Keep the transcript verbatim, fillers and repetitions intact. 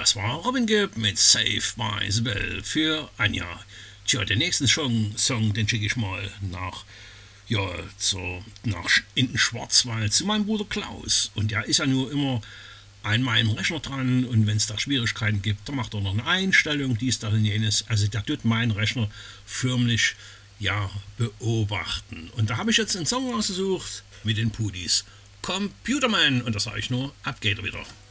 Das war Robin Gibb mit Save by the Bell für Anja. Tja, den nächsten Song, Song den schicke ich mal nach, ja, zur, nach in den Schwarzwald zu meinem Bruder Klaus. Und der ist ja nur immer an meinem Rechner dran, und wenn es da Schwierigkeiten gibt, dann macht er noch eine Einstellung, dies, das und jenes. Also der tut meinen Rechner förmlich, ja, beobachten. Und da habe ich jetzt einen Song ausgesucht mit den Pudis. Computerman, und das sage ich nur, ab geht er wieder.